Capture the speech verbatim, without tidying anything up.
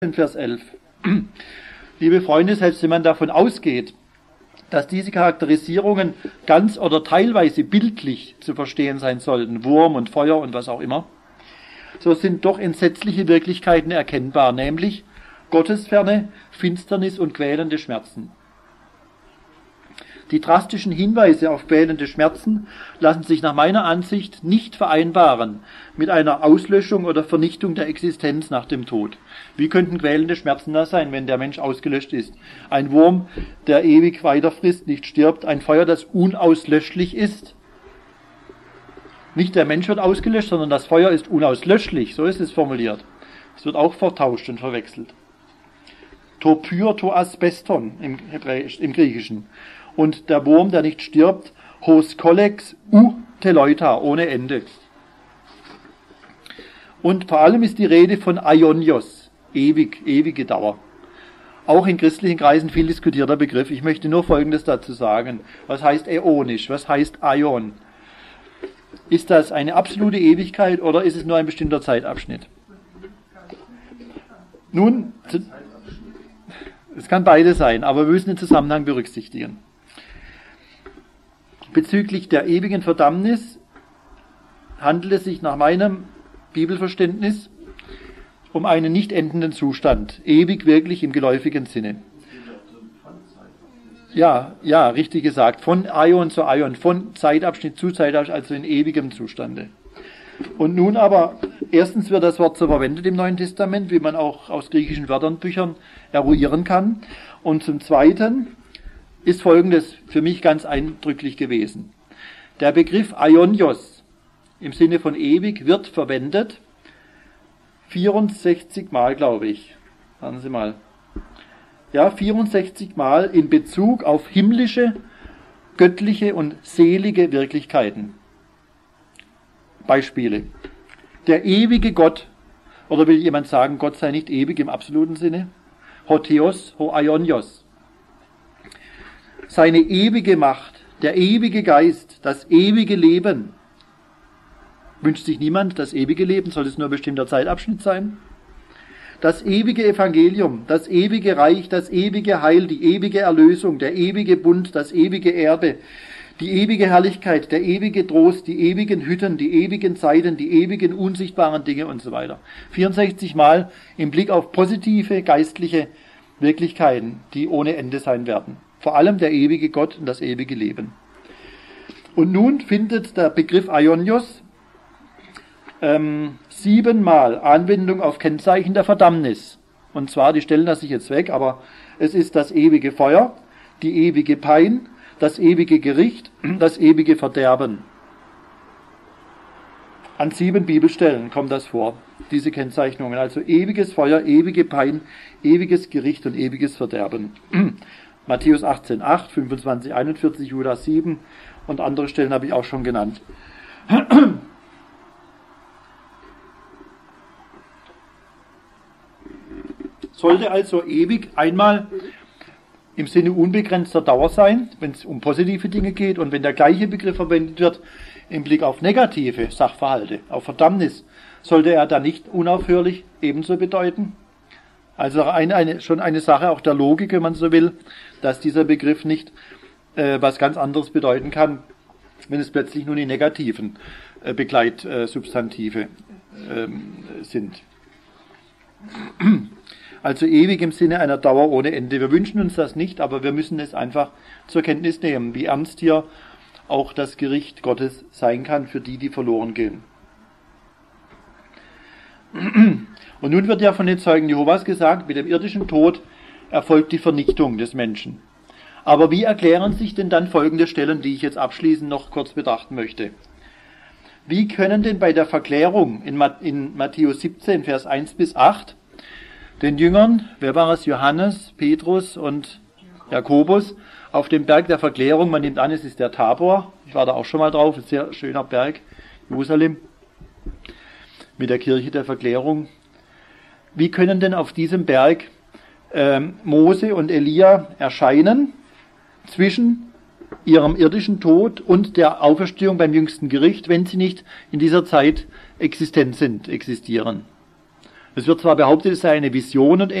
in Vers elf. Liebe Freunde, selbst wenn man davon ausgeht, dass diese Charakterisierungen ganz oder teilweise bildlich zu verstehen sein sollten, Wurm und Feuer und was auch immer, so sind doch entsetzliche Wirklichkeiten erkennbar, nämlich Gottesferne, Finsternis und quälende Schmerzen. Die drastischen Hinweise auf quälende Schmerzen lassen sich nach meiner Ansicht nicht vereinbaren mit einer Auslöschung oder Vernichtung der Existenz nach dem Tod. Wie könnten quälende Schmerzen da sein, wenn der Mensch ausgelöscht ist? Ein Wurm, der ewig weiterfrisst, nicht stirbt, ein Feuer, das unauslöschlich ist. Nicht der Mensch wird ausgelöscht, sondern das Feuer ist unauslöschlich, so ist es formuliert. Es wird auch vertauscht und verwechselt. To pyr, to asbeston im, Hebräisch, im Griechischen. Und der Wurm, der nicht stirbt, hos kollex u teleuta, ohne Ende. Und vor allem ist die Rede von Aionios, ewig, ewige Dauer. Auch in christlichen Kreisen viel diskutierter Begriff. Ich möchte nur Folgendes dazu sagen. Was heißt äonisch? Was heißt Aion? Ist das eine absolute Ewigkeit oder ist es nur ein bestimmter Zeitabschnitt? Nun, es kann beides sein, aber wir müssen den Zusammenhang berücksichtigen. Bezüglich der ewigen Verdammnis handelt es sich nach meinem Bibelverständnis um einen nicht endenden Zustand, ewig wirklich im geläufigen Sinne. Ja, ja, richtig gesagt, von Aion zu Aion, von Zeitabschnitt zu Zeitabschnitt, also in ewigem Zustande. Und nun aber, erstens wird das Wort so verwendet im Neuen Testament, wie man auch aus griechischen Wörterbüchern eruieren kann. Und zum Zweiten ist Folgendes für mich ganz eindrücklich gewesen. Der Begriff Aionios im Sinne von ewig wird verwendet vierundsechzig Mal, glaube ich. Warten Sie mal. Ja, vierundsechzig Mal in Bezug auf himmlische, göttliche und selige Wirklichkeiten. Beispiele. Der ewige Gott, oder will jemand sagen, Gott sei nicht ewig im absoluten Sinne? Hotheos, ho Aionios. Seine ewige Macht, der ewige Geist, das ewige Leben. Wünscht sich niemand das ewige Leben? Soll es nur ein bestimmter Zeitabschnitt sein? Das ewige Evangelium, das ewige Reich, das ewige Heil, die ewige Erlösung, der ewige Bund, das ewige Erbe, die ewige Herrlichkeit, der ewige Trost, die ewigen Hütten, die ewigen Zeiten, die ewigen unsichtbaren Dinge und so weiter. vierundsechzig Mal im Blick auf positive geistliche Wirklichkeiten, die ohne Ende sein werden. Vor allem der ewige Gott und das ewige Leben. Und nun findet der Begriff Aionios ähm, siebenmal Anwendung auf Kennzeichen der Verdammnis. Und zwar, die stellen das sich jetzt weg, aber es ist das ewige Feuer, die ewige Pein, das ewige Gericht, das ewige Verderben. An sieben Bibelstellen kommt das vor, diese Kennzeichnungen. Also ewiges Feuer, ewige Pein, ewiges Gericht und ewiges Verderben. Matthäus achtzehn acht, fünfundzwanzig einundvierzig, Judas sieben und andere Stellen habe ich auch schon genannt. Sollte also ewig einmal im Sinne unbegrenzter Dauer sein, wenn es um positive Dinge geht, und wenn der gleiche Begriff verwendet wird im Blick auf negative Sachverhalte, auf Verdammnis, sollte er dann nicht unaufhörlich ebenso bedeuten? Also eine, eine, schon eine Sache auch der Logik, wenn man so will, dass dieser Begriff nicht äh, was ganz anderes bedeuten kann, wenn es plötzlich nur die negativen äh, Begleitsubstantive äh, sind. Also ewig im Sinne einer Dauer ohne Ende. Wir wünschen uns das nicht, aber wir müssen es einfach zur Kenntnis nehmen, wie ernst hier auch das Gericht Gottes sein kann für die, die verloren gehen. Und nun wird ja von den Zeugen Jehovas gesagt, mit dem irdischen Tod erfolgt die Vernichtung des Menschen. Aber wie erklären sich denn dann folgende Stellen, die ich jetzt abschließend noch kurz betrachten möchte? Wie können denn bei der Verklärung in Matthäus siebzehn, Vers eins bis acht, den Jüngern, wer war es, Johannes, Petrus und Jakobus, auf dem Berg der Verklärung, man nimmt an, es ist der Tabor, ich war da auch schon mal drauf, ein sehr schöner Berg, Jerusalem, mit der Kirche der Verklärung. Wie können denn auf diesem Berg ähm, Mose und Elia erscheinen, zwischen ihrem irdischen Tod und der Auferstehung beim jüngsten Gericht, wenn sie nicht in dieser Zeit existent sind, existieren? Es wird zwar behauptet, es sei eine Vision und